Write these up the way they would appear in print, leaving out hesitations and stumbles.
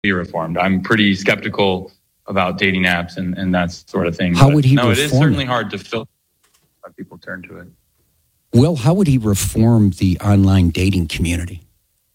be reformed. I'm pretty skeptical about dating apps and that sort of thing. How would he reform it is certainly hard to filter why people turn to it. Will, how would he reform the online dating community?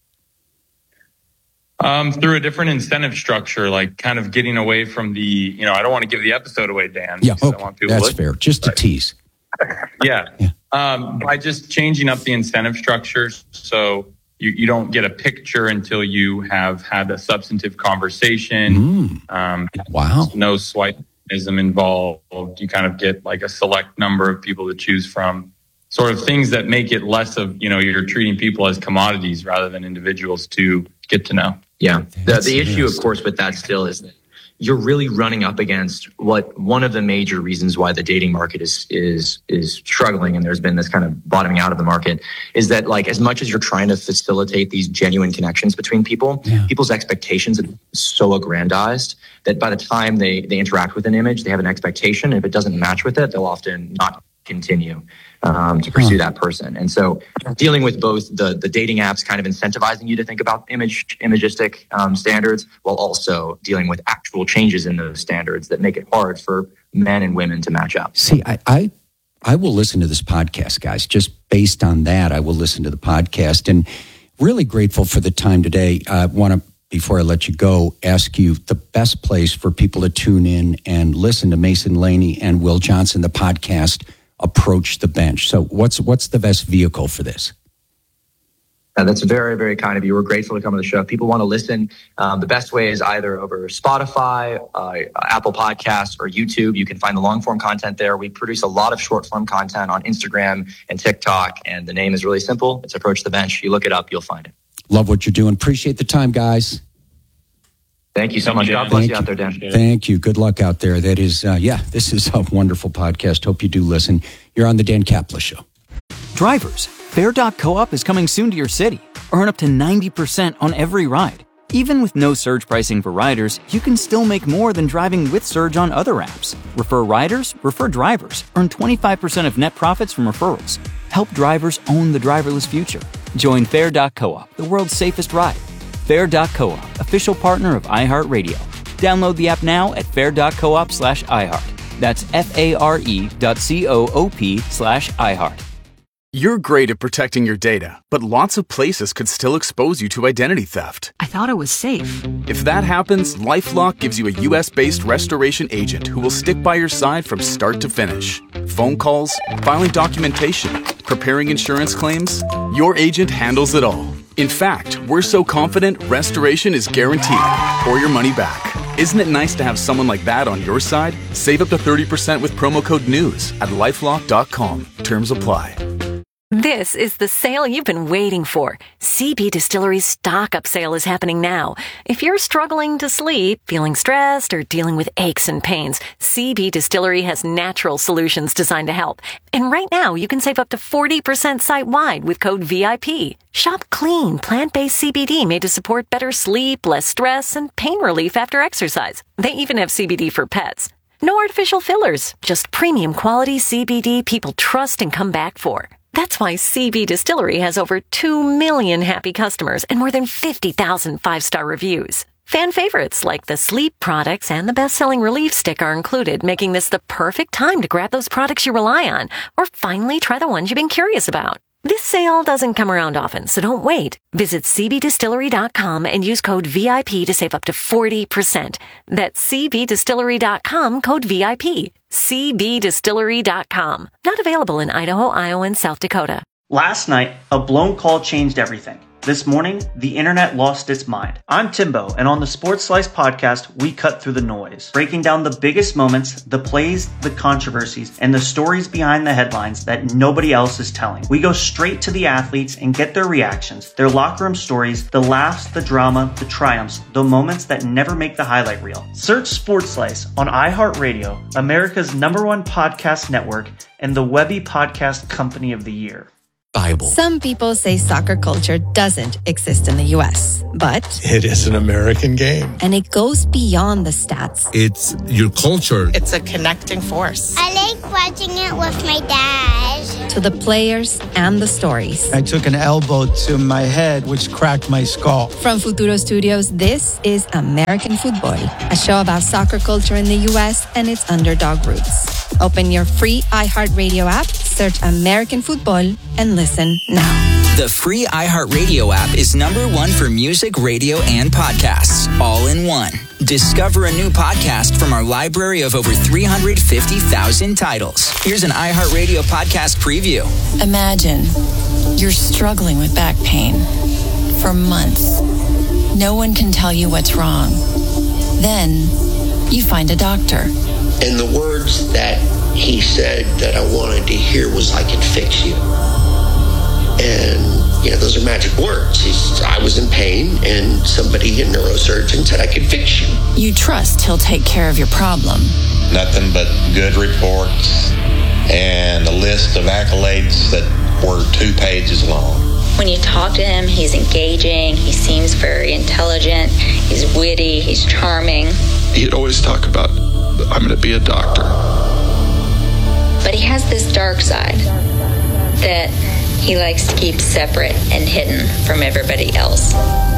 Through a different incentive structure, like kind of getting away from the, I don't want to give the episode away, Dan. Yeah, okay, I want people that's fair. Just a tease. Yeah. By just changing up the incentive structures so you don't get a picture until you have had a substantive conversation. Wow. No swipeism involved. You kind of get like a select number of people to choose from. Sort of things that make it less of, you're treating people as commodities rather than individuals to get to know. Yeah. The issue, of course, with that still is that you're really running up against what one of the major reasons why the dating market is struggling, and there's been this kind of bottoming out of the market, is that like as much as you're trying to facilitate these genuine connections between people, people's expectations are so aggrandized that by the time they interact with an image, they have an expectation. If it doesn't match with it, they'll often not continue to pursue that person. And so dealing with both the dating apps kind of incentivizing you to think about imagistic standards while also dealing with actual changes in those standards that make it hard for men and women to match up. See, I will listen to this podcast, guys. Just based on that, I will listen to the podcast, and really grateful for the time today. I want to, before I let you go, ask you the best place for people to tune in and listen to Mason Laney and Will Johnson, the podcast, Approach the Bench. So what's the best vehicle for this? That's very, very kind of you. We're grateful to come on the show. If people want to listen, the best way is either over Spotify, Apple Podcasts, or YouTube. You can find the long-form content there. We produce a lot of short-form content on Instagram and TikTok, and the name is really simple. It's Approach the Bench. You look it up, you'll find it. Love what you're doing. Appreciate the time, guys. Thank you so much. God bless you out there, Dan. Thank you. Good luck out there. That is, this is a wonderful podcast. Hope you do listen. You're on the Dan Kaplan Show. Drivers, Fair.coop is coming soon to your city. Earn up to 90% on every ride. Even with no surge pricing for riders, you can still make more than driving with surge on other apps. Refer riders, refer drivers. Earn 25% of net profits from referrals. Help drivers own the driverless future. Join Fair.coop, the world's safest ride. Fair.coop, official partner of iHeartRadio. Download the app now at fair.coop/iHeart. That's FARE.coop/iHeart. You're great at protecting your data, but lots of places could still expose you to identity theft. I thought it was safe. If that happens, LifeLock gives you a U.S.-based restoration agent who will stick by your side from start to finish. Phone calls, filing documentation, preparing insurance claims, your agent handles it all. In fact, we're so confident restoration is guaranteed or your money back. Isn't it nice to have someone like that on your side? Save up to 30% with promo code NEWS at LifeLock.com. Terms apply. This is the sale you've been waiting for. CB Distillery's stock-up sale is happening now. If you're struggling to sleep, feeling stressed, or dealing with aches and pains, CB Distillery has natural solutions designed to help. And right now, you can save up to 40% site-wide with code VIP. Shop clean, plant-based CBD made to support better sleep, less stress, and pain relief after exercise. They even have CBD for pets. No artificial fillers, just premium quality CBD people trust and come back for. That's why CB Distillery has over 2 million happy customers and more than 50,000 five-star reviews. Fan favorites like the sleep products and the best-selling relief stick are included, making this the perfect time to grab those products you rely on or finally try the ones you've been curious about. This sale doesn't come around often, so don't wait. Visit cbdistillery.com and use code VIP to save up to 40%. That's cbdistillery.com, code VIP. cbdistillery.com. Not available in Idaho, Iowa, and South Dakota. Last night, a blown call changed everything. This morning, the internet lost its mind. I'm Timbo, and on the Sports Slice podcast, we cut through the noise, breaking down the biggest moments, the plays, the controversies, and the stories behind the headlines that nobody else is telling. We go straight to the athletes and get their reactions, their locker room stories, the laughs, the drama, the triumphs, the moments that never make the highlight reel. Search Sports Slice on iHeartRadio, America's #1 podcast network, and the Webby Podcast Company of the Year. Bible. Some people say soccer culture doesn't exist in the U.S., but it is an American game. And it goes beyond the stats. It's your culture. It's a connecting force. I like watching it with my dad. To the players and the stories. I took an elbow to my head, which cracked my skull. From Futuro Studios, this is American Football, a show about soccer culture in the U.S. and its underdog roots. Open your free iHeartRadio app, search American Football, and listen now. The free iHeartRadio app is #1 for music, radio, and podcasts, all in one. Discover a new podcast from our library of over 350,000 titles. Here's an iHeartRadio podcast preview. Imagine you're struggling with back pain for months. No one can tell you what's wrong. Then you find a doctor. And the words that he said that I wanted to hear was, "I can fix you." And, those are magic words. I was in pain, and somebody, a neurosurgeon, said, "I can fix you." You trust he'll take care of your problem. Nothing but good reports and a list of accolades that were 2 pages long. When you talk to him, he's engaging, he seems very intelligent, he's witty, he's charming. He'd always talk about, "I'm going to be a doctor." But he has this dark side that he likes to keep separate and hidden from everybody else.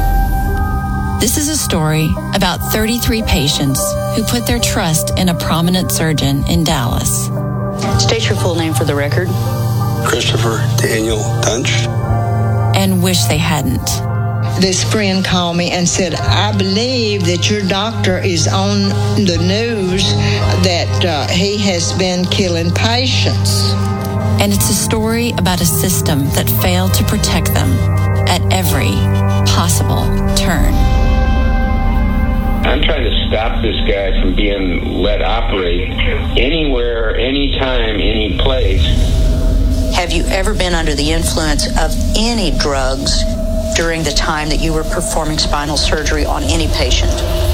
This is a story about 33 patients who put their trust in a prominent surgeon in Dallas. State your full name for the record. Christopher Daniel Dunch. And wish they hadn't. This friend called me and said, "I believe that your doctor is on the news that he has been killing patients." And it's a story about a system that failed to protect them at every possible turn. I'm trying to stop this guy from being let operate anywhere, anytime, any place. Have you ever been under the influence of any drugs during the time that you were performing spinal surgery on any patient?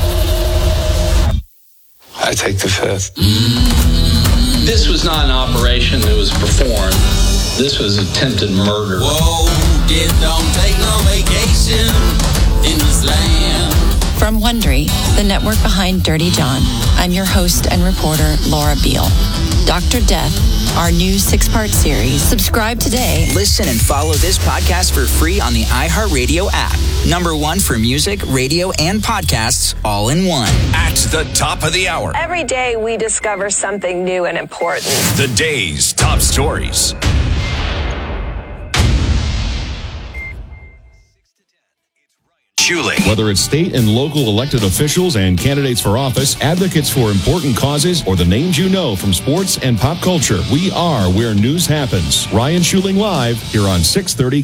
I take the fifth. This was not an operation that was performed. This was attempted murder. Whoa, just don't take no vacation in this land. From Wondery, the network behind Dirty John, I'm your host and reporter, Laura Beale. Dr. Death, our new 6-part series. Subscribe today. Listen and follow this podcast for free on the iHeartRadio app. #1 for music, radio, and podcasts, all in one. At the top of the hour. Every day we discover something new and important. The day's top stories. Whether it's state and local elected officials and candidates for office, advocates for important causes, or the names you know from sports and pop culture, we are where news happens. Ryan Schuling Live here on 630